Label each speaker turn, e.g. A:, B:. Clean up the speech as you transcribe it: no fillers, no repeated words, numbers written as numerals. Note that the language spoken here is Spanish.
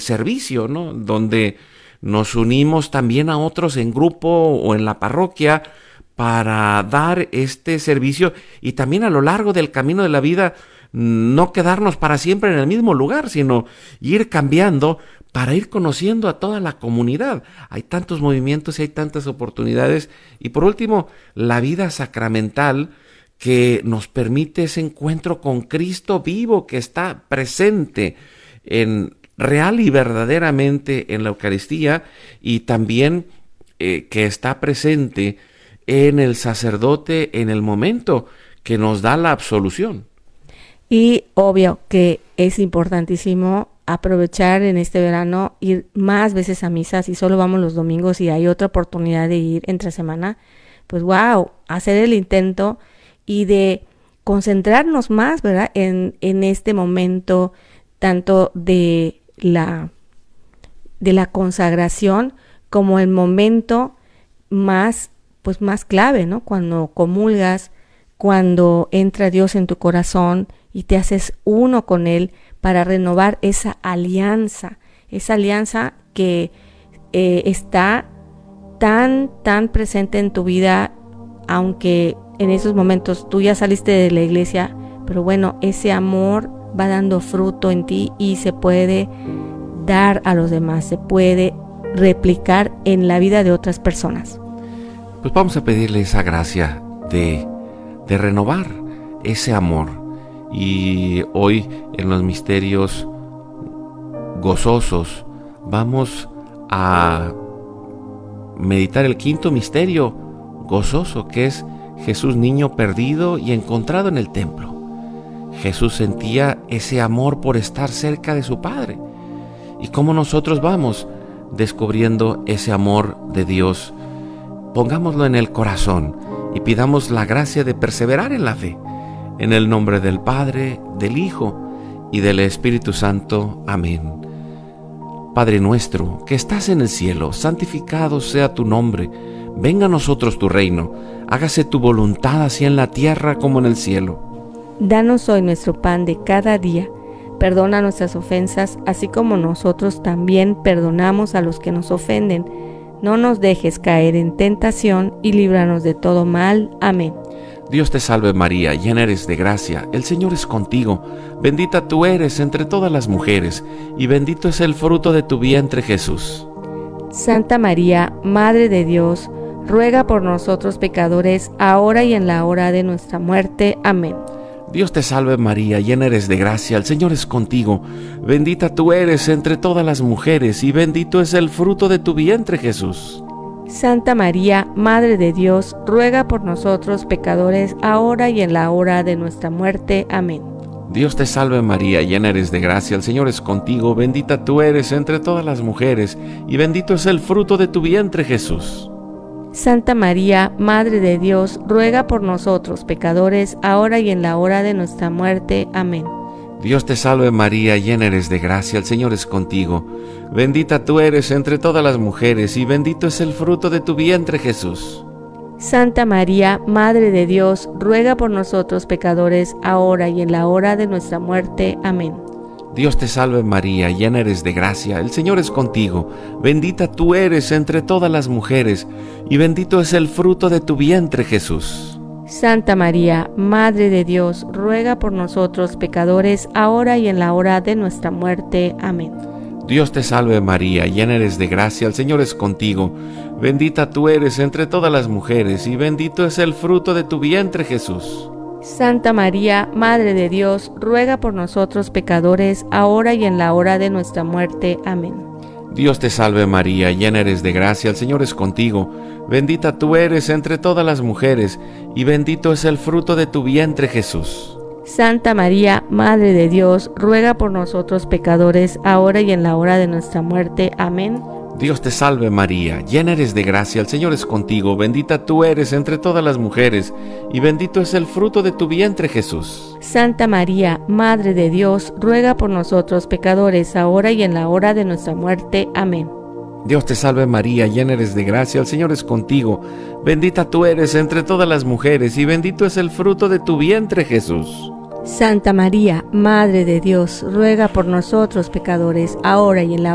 A: servicio, ¿no? Donde nos unimos también a otros en grupo o en la parroquia para dar este servicio, y también a lo largo del camino de la vida no quedarnos para siempre en el mismo lugar, sino ir cambiando para ir conociendo a toda la comunidad. Hay tantos movimientos y hay tantas oportunidades. Y por último, la vida sacramental, que nos permite ese encuentro con Cristo vivo, que está presente real y verdaderamente en la Eucaristía, y también que está presente en el sacerdote en el momento que nos da la absolución.
B: Y obvio que es importantísimo aprovechar en este verano, ir más veces a misa. Si solo vamos los domingos y hay otra oportunidad de ir entre semana, pues hacer el intento y de concentrarnos más, ¿verdad? En este momento, tanto de la consagración como el momento más clave, ¿no? Cuando comulgas, cuando entra Dios en tu corazón y te haces uno con Él para renovar esa alianza que está tan presente en tu vida, aunque en esos momentos tú ya saliste de la iglesia, pero bueno, ese amor va dando fruto en ti y se puede dar a los demás, se puede replicar en la vida de otras personas.
A: Pues vamos a pedirle esa gracia de renovar ese amor. Y hoy en los misterios gozosos vamos a meditar el quinto misterio gozoso, que es Jesús niño perdido y encontrado en el templo. Jesús sentía ese amor por estar cerca de su Padre. ¿Y cómo nosotros vamos descubriendo ese amor de Dios? Pongámoslo en el corazón y pidamos la gracia de perseverar en la fe. En el nombre del Padre, del Hijo y del Espíritu Santo. Amén. Padre nuestro, que estás en el cielo, santificado sea tu nombre. Venga a nosotros tu reino. Hágase tu voluntad así en la tierra como en el cielo.
B: Danos hoy nuestro pan de cada día. Perdona nuestras ofensas, así como nosotros también perdonamos a los que nos ofenden. No nos dejes caer en tentación y líbranos de todo mal. Amén.
A: Dios te salve María, llena eres de gracia, el Señor es contigo. Bendita tú eres entre todas las mujeres, y bendito es el fruto de tu vientre Jesús.
B: Santa María, Madre de Dios, ruega por nosotros pecadores, ahora y en la hora de nuestra muerte. Amén.
A: Dios te salve María, llena eres de gracia, el Señor es contigo. Bendita tú eres entre todas las mujeres, y bendito es el fruto de tu vientre Jesús.
B: Santa María, Madre de Dios, ruega por nosotros pecadores, ahora y en la hora de nuestra muerte. Amén.
A: Dios te salve María, llena eres de gracia, el Señor es contigo. Bendita tú eres entre todas las mujeres, y bendito es el fruto de tu vientre Jesús.
B: Santa María, Madre de Dios, ruega por nosotros pecadores, ahora y en la hora de nuestra muerte. Amén.
A: Dios te salve María, llena eres de gracia, el Señor es contigo. Bendita tú eres entre todas las mujeres, y bendito es el fruto de tu vientre Jesús.
B: Santa María, Madre de Dios, ruega por nosotros pecadores, ahora y en la hora de nuestra muerte. Amén.
A: Dios te salve María, llena eres de gracia, el Señor es contigo. Bendita tú eres entre todas las mujeres, y bendito es el fruto de tu vientre Jesús.
B: Santa María, Madre de Dios, ruega por nosotros pecadores, ahora y en la hora de nuestra muerte. Amén.
A: Dios te salve María, llena eres de gracia, el Señor es contigo. Bendita tú eres entre todas las mujeres, y bendito es el fruto de tu vientre Jesús.
B: Santa María, Madre de Dios, ruega por nosotros pecadores, ahora y en la hora de nuestra muerte. Amén.
A: Dios te salve María, llena eres de gracia, el Señor es contigo. Bendita tú eres entre todas las mujeres, y bendito es el fruto de tu vientre Jesús.
B: Santa María, Madre de Dios, ruega por nosotros pecadores, ahora y en la hora de nuestra muerte. Amén.
A: Dios te salve María, llena eres de gracia, el Señor es contigo. Bendita tú eres entre todas las mujeres, y bendito es el fruto de tu vientre Jesús.
B: Santa María, Madre de Dios, ruega por nosotros pecadores, ahora y en la hora de nuestra muerte. Amén.
A: Dios te salve María, llena eres de gracia, el Señor es contigo. Bendita tú eres entre todas las mujeres, y bendito es el fruto de tu vientre Jesús.
B: Santa María, Madre de Dios, ruega por nosotros pecadores, ahora y en la